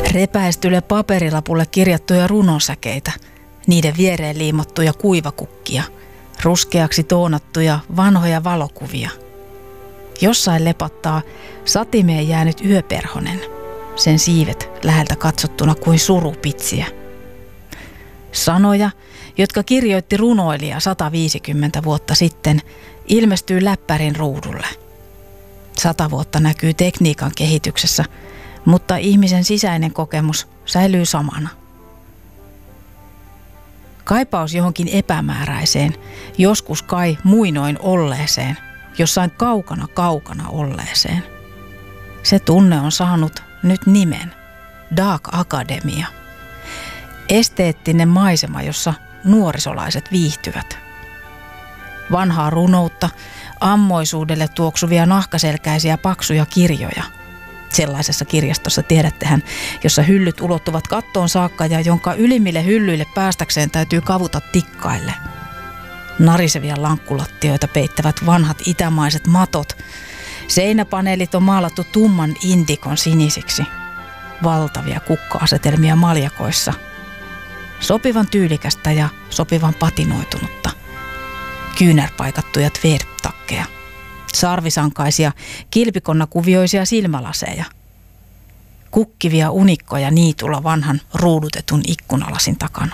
repäistylle paperilapulle kirjattuja runosäkeitä, niiden viereen liimattuja kuivakukkia, ruskeaksi toonattuja vanhoja valokuvia. Jossain lepattaa satimeen jäänyt yöperhonen, sen siivet läheltä katsottuna kuin surupitsiä. Sanoja, jotka kirjoitti runoilija 150 vuotta sitten, ilmestyy läppärin ruudulle. 100 vuotta näkyy tekniikan kehityksessä, mutta ihmisen sisäinen kokemus säilyy samana. Kaipaus johonkin epämääräiseen, joskus kai muinoin olleeseen, jossain kaukana olleeseen. Se tunne on saanut nyt nimen, Dark Academia. Esteettinen maisema, jossa nuorisolaiset viihtyvät. Vanhaa runoutta, ammoisuudelle tuoksuvia nahkaselkäisiä paksuja kirjoja. Sellaisessa kirjastossa tiedättehän, jossa hyllyt ulottuvat kattoon saakka ja jonka ylimmille hyllyille päästäkseen täytyy kavuta tikkaille. Narisevia lankkulattioita peittävät vanhat itämaiset matot. Seinäpaneelit on maalattu tumman indikon sinisiksi. Valtavia kukka-asetelmia maljakoissa. Sopivan tyylikästä ja sopivan patinoitunutta. Kyynärpaikattuja tverptakkeja. Sarvisankaisia, kilpikonnakuvioisia silmälaseja. Kukkivia unikkoja niitulla vanhan ruudutetun ikkunalasin takana.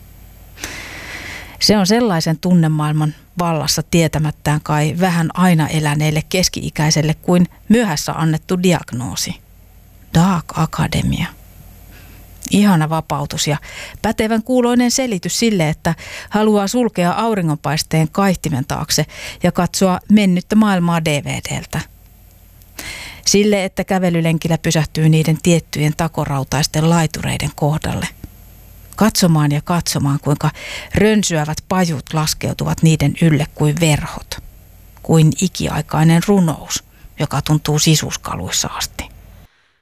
Se on sellaisen tunnemaailman vallassa tietämättään kai vähän aina eläneelle keski-ikäiselle kuin myöhässä annettu diagnoosi. Dark Academia. Ihana vapautus ja pätevän kuuloinen selitys sille, että haluaa sulkea auringonpaisteen kaihtimen taakse ja katsoa mennyttä maailmaa DVDltä. Sille, että kävelylenkillä pysähtyy niiden tiettyjen takorautaisten laitureiden kohdalle. Katsomaan ja katsomaan, kuinka rönsyävät pajut laskeutuvat niiden ylle kuin verhot. Kuin ikiaikainen runous, joka tuntuu sisuskaluissa asti.